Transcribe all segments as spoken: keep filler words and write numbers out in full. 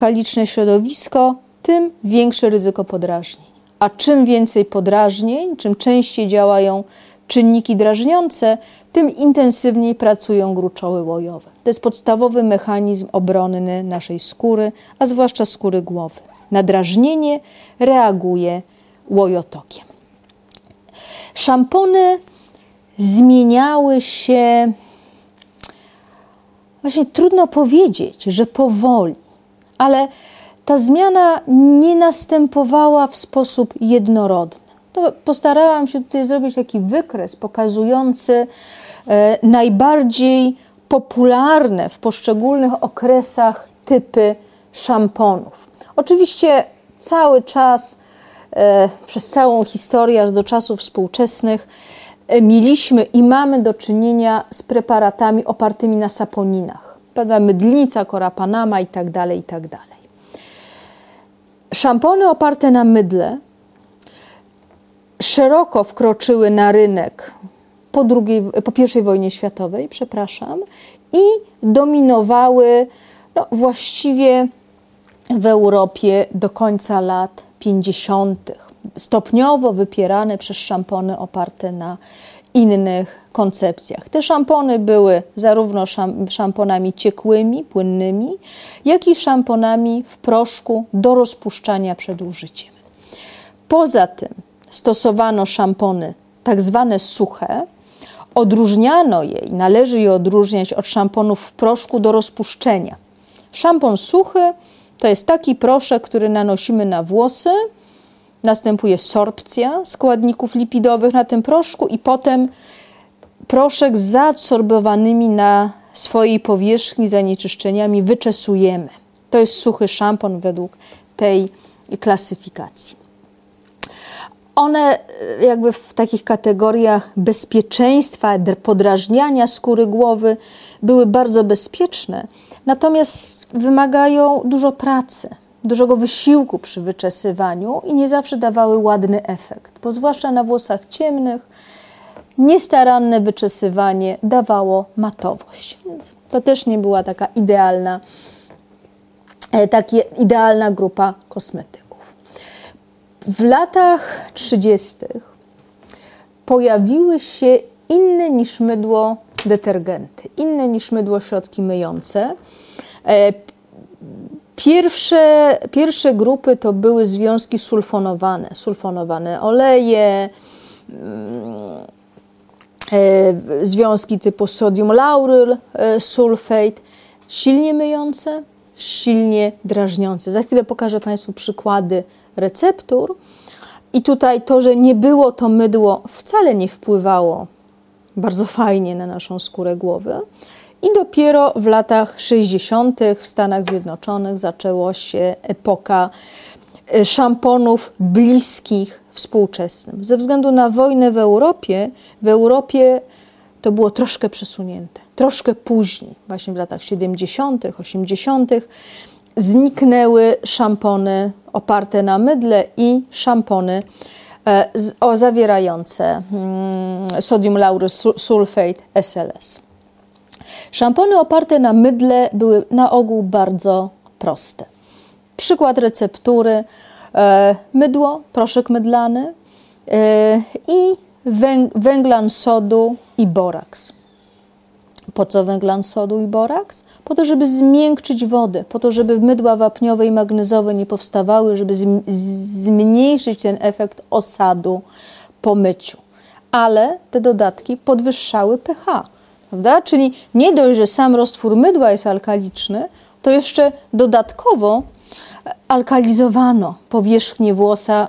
alkaliczne środowisko, tym większe ryzyko podrażnień. A czym więcej podrażnień, czym częściej działają czynniki drażniące, tym intensywniej pracują gruczoły łojowe. To jest podstawowy mechanizm obronny naszej skóry, a zwłaszcza skóry głowy. Na drażnienie reaguje łojotokiem. Szampony zmieniały się, właśnie trudno powiedzieć, że powoli, ale ta zmiana nie następowała w sposób jednorodny. To postarałam się tutaj zrobić taki wykres pokazujący e, najbardziej popularne w poszczególnych okresach typy szamponów. Oczywiście cały czas, e, przez całą historię aż do czasów współczesnych e, mieliśmy i mamy do czynienia z preparatami opartymi na saponinach. Prawda, mydlinica, Cora Panama i tak dalej, i tak dalej. Szampony oparte na mydle szeroko wkroczyły na rynek po, drugiej, po pierwszej wojnie światowej, przepraszam, i dominowały no, właściwie w Europie do końca lat pięćdziesiątych. Stopniowo wypierane przez szampony oparte na innych koncepcjach. Te szampony były zarówno szamponami ciekłymi, płynnymi, jak i szamponami w proszku do rozpuszczania przed użyciem. Poza tym stosowano szampony tak zwane suche. Odróżniano je i należy je odróżniać od szamponów w proszku do rozpuszczenia. Szampon suchy to jest taki proszek, który nanosimy na włosy, następuje sorpcja składników lipidowych na tym proszku i potem proszek z zaadsorbowanymi na swojej powierzchni zanieczyszczeniami wyczesujemy. To jest suchy szampon według tej klasyfikacji. One jakby w takich kategoriach bezpieczeństwa, podrażniania skóry głowy były bardzo bezpieczne, natomiast wymagają dużo pracy, dużego wysiłku przy wyczesywaniu i nie zawsze dawały ładny efekt, bo zwłaszcza na włosach ciemnych niestaranne wyczesywanie dawało matowość. Więc to też nie była taka idealna, taka idealna grupa kosmetyków. W latach trzydziestych pojawiły się inne niż mydło detergenty, inne niż mydło środki myjące. Pierwsze, pierwsze grupy to były związki sulfonowane, sulfonowane oleje, związki typu sodium lauryl sulfate, silnie myjące, silnie drażniące. Za chwilę pokażę Państwu przykłady receptur i tutaj to, że nie było to mydło, wcale nie wpływało bardzo fajnie na naszą skórę głowy. I dopiero w latach sześćdziesiątych w Stanach Zjednoczonych zaczęła się epoka szamponów bliskich współczesnym. Ze względu na wojnę w Europie, w Europie to było troszkę przesunięte, troszkę później, właśnie w latach siedemdziesiątych, osiemdziesiątych zniknęły szampony oparte na mydle i szampony e, z, o, zawierające mm, sodium lauryl sulfate S L S. Szampony oparte na mydle były na ogół bardzo proste. Przykład receptury: e, mydło, proszek mydlany e, i węg węglan sodu i boraks. Po co węglan sodu i boraks? Po to, żeby zmiękczyć wodę, po to, żeby mydła wapniowe i magnezowe nie powstawały, żeby zmniejszyć ten efekt osadu po myciu. Ale te dodatki podwyższały pH, prawda? Czyli nie dość, że sam roztwór mydła jest alkaliczny, to jeszcze dodatkowo alkalizowano powierzchnię włosa,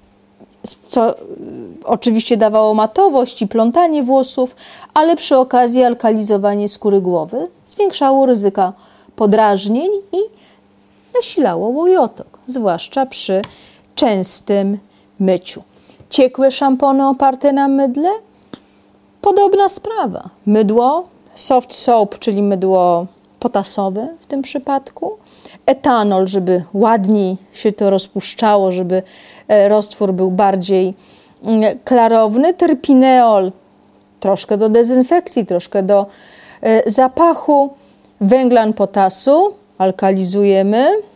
co oczywiście dawało matowość i plątanie włosów, ale przy okazji alkalizowanie skóry głowy zwiększało ryzyka podrażnień i nasilało łojotok, zwłaszcza przy częstym myciu. Ciekłe szampony oparte na mydle? Podobna sprawa. Mydło, soft soap, czyli mydło potasowe w tym przypadku, etanol, żeby ładniej się to rozpuszczało, żeby roztwór był bardziej klarowny, terpineol troszkę do dezynfekcji, troszkę do zapachu, węglan potasu, alkalizujemy,